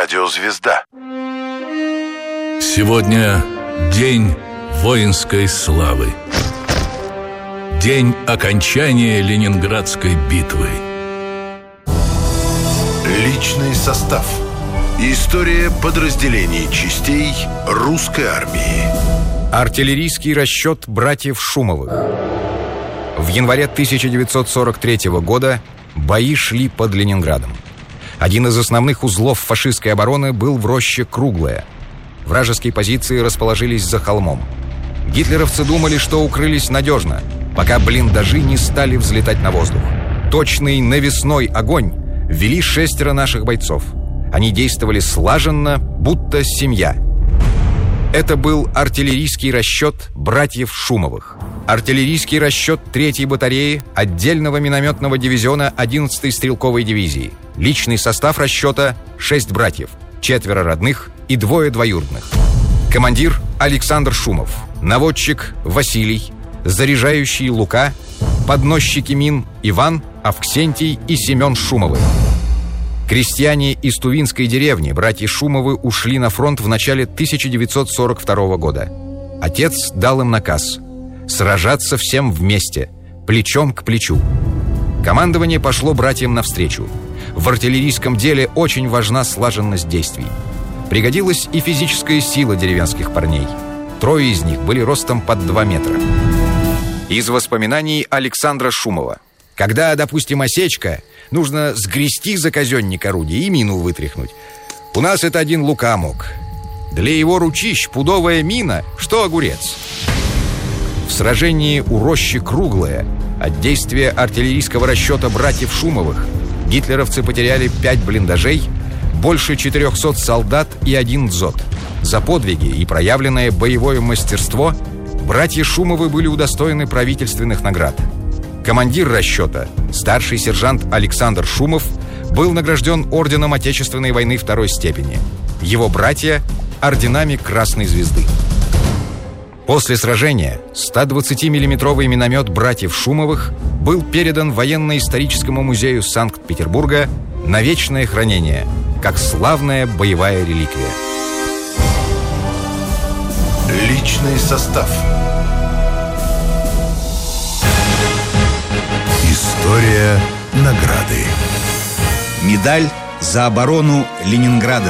Радиозвезда. Сегодня день воинской славы. День окончания Ленинградской битвы. Личный состав. История подразделений частей русской армии. Артиллерийский расчет братьев Шумовых. В январе 1943 года бои шли под Ленинградом. Один из основных узлов фашистской обороны был в роще Круглая. Вражеские позиции расположились за холмом. Гитлеровцы думали, что укрылись надежно, пока блиндажи не стали взлетать на воздух. Точный навесной огонь вели 6 наших бойцов. Они действовали слаженно, будто семья. Это был артиллерийский расчет братьев Шумовых. Артиллерийский расчет 3-й батареи отдельного минометного дивизиона 11-й стрелковой дивизии. Личный состав расчета 6 братьев, 4 родных и 2 двоюродных. Командир Александр Шумов, наводчик Василий, заряжающий Лука, подносчики мин Иван, Авксентий и Семен Шумовы. Крестьяне из Тувинской деревни, братья Шумовы, ушли на фронт в начале 1942 года. Отец дал им наказ сражаться всем вместе, плечом к плечу. Командование пошло братьям навстречу. В артиллерийском деле очень важна слаженность действий. Пригодилась и физическая сила деревенских парней. 3 из них были ростом под 2 метра. Из воспоминаний Александра Шумова. Когда, допустим, осечка, нужно сгрести за казенник орудия и мину вытряхнуть. У нас это один Лука мог. Для его ручищ пудовая мина, что огурец. В сражении у рощи Круглая от действия артиллерийского расчета братьев Шумовых гитлеровцы потеряли 5 блиндажей, больше 400 солдат и 1 дзот. За подвиги и проявленное боевое мастерство братья Шумовы были удостоены правительственных наград. Командир расчета, старший сержант Александр Шумов, был награжден орденом Отечественной войны 2-й степени. Его братья – орденами Красной Звезды. После сражения 120-миллиметровый миномет братьев Шумовых был передан Военно-историческому музею Санкт-Петербурга на вечное хранение, как славная боевая реликвия. Личный состав. История награды. Медаль за оборону Ленинграда.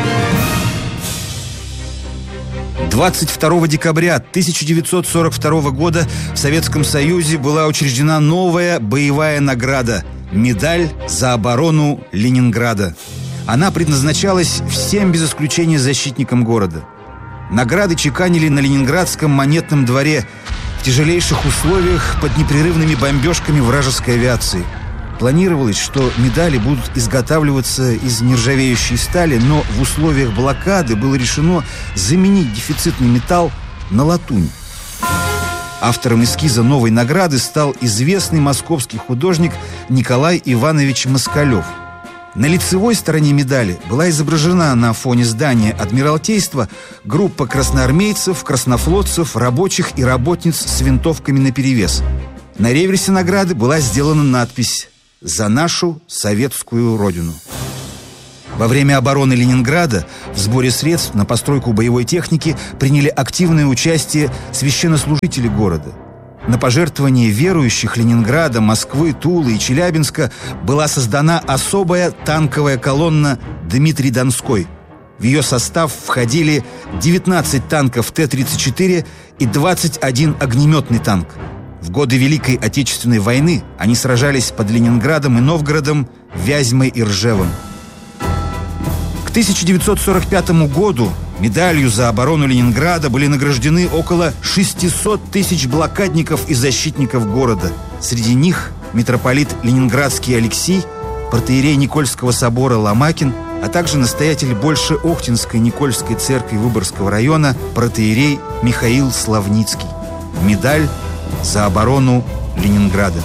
22 декабря 1942 года в Советском Союзе была учреждена новая боевая награда «Медаль за оборону Ленинграда». Она предназначалась всем без исключения защитникам города. Награды чеканили на Ленинградском монетном дворе в тяжелейших условиях под непрерывными бомбежками вражеской авиации. Планировалось, что медали будут изготавливаться из нержавеющей стали, но в условиях блокады было решено заменить дефицитный металл на латунь. Автором эскиза новой награды стал известный московский художник Николай Иванович Москалев. На лицевой стороне медали была изображена на фоне здания Адмиралтейства группа красноармейцев, краснофлотцев, рабочих и работниц с винтовками наперевес. На реверсе награды была сделана надпись «За нашу советскую Родину». Во время обороны Ленинграда в сборе средств на постройку боевой техники приняли активное участие священнослужители города. На пожертвование верующих Ленинграда, Москвы, Тулы и Челябинска была создана особая танковая колонна «Дмитрий Донской». В ее состав входили 19 танков Т-34 и 21 огнеметный танк. В годы Великой Отечественной войны они сражались под Ленинградом и Новгородом, Вязьмой и Ржевом. К 1945 году медалью за оборону Ленинграда были награждены около 600 тысяч блокадников и защитников города. Среди них митрополит ленинградский Алексий, протоиерей Никольского собора Ломакин, а также настоятель Больше-Охтинской Никольской церкви Выборгского района протоиерей Михаил Славницкий. Медаль за оборону Ленинграда.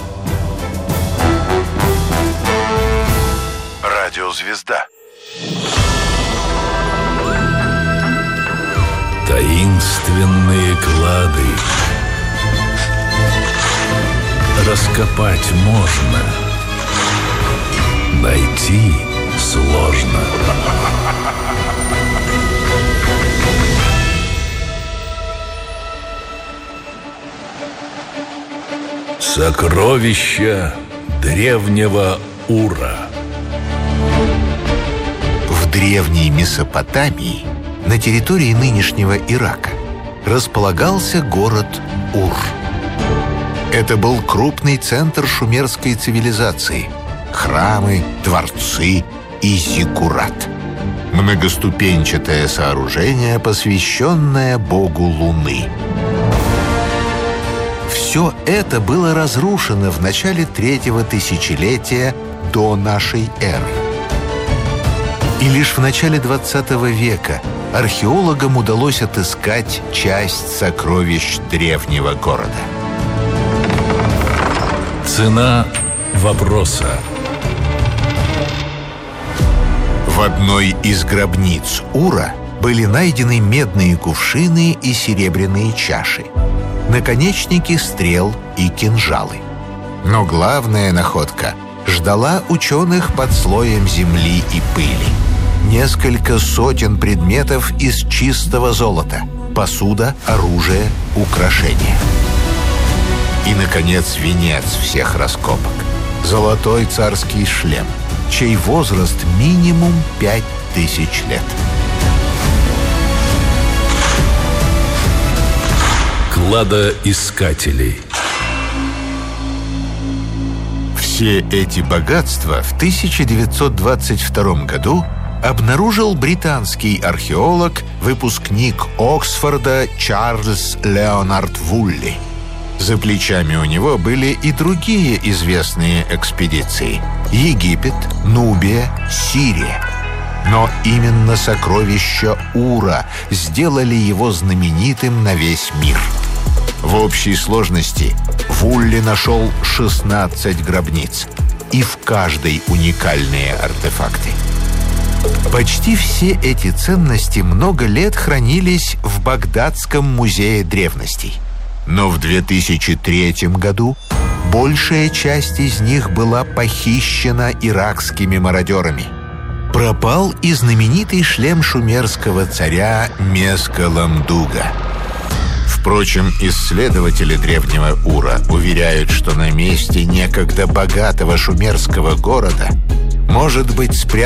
Радиозвезда. Таинственные клады. Раскопать можно, найти сложно. Сокровища древнего Ура. В древней Месопотамии, на территории нынешнего Ирака, располагался город Ур. Это был крупный центр шумерской цивилизации. Храмы, дворцы и зиккурат. Многоступенчатое сооружение, посвященное богу Луны. Все это было разрушено в начале 3-го тысячелетия до нашей эры. И лишь в начале 20 века археологам удалось отыскать часть сокровищ древнего города. Цена вопроса. В одной из гробниц Ура были найдены медные кувшины и серебряные чаши, наконечники стрел и кинжалы. Но главная находка ждала ученых под слоем земли и пыли. Несколько сотен предметов из чистого золота: посуда, оружие, украшения. И, наконец, венец всех раскопок — золотой царский шлем, чей возраст минимум 5000 лет. Кладоискателей. Все эти богатства в 1922 году обнаружил британский археолог, выпускник Оксфорда Чарльз Леонард Вулли. За плечами у него были и другие известные экспедиции: Египет, Нубия, Сирия. Но именно сокровища Ура сделали его знаменитым на весь мир. В общей сложности Вулли нашел 16 гробниц, и в каждой уникальные артефакты. Почти все эти ценности много лет хранились в Багдадском музее древностей. Но в 2003 году большая часть из них была похищена иракскими мародерами. Пропал и знаменитый шлем шумерского царя Меска-Ламдуга. Впрочем, исследователи древнего Ура уверяют, что на месте некогда богатого шумерского города может быть спрятан